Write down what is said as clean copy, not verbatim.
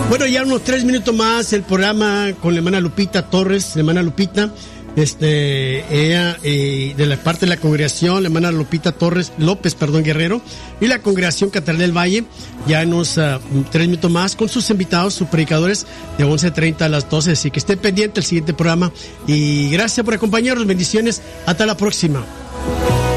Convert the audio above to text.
Bueno, ya unos 3 minutos más el programa con la hermana Lupita Torres, la hermana Lupita, ella de la parte de la congregación, la hermana Lupita López, Guerrero, y la congregación Catedral del Valle, ya en unos 3 minutos más, con sus invitados, sus predicadores, de 11:30 a las 12, así que esté pendiente el siguiente programa, y gracias por acompañarnos, bendiciones, hasta la próxima.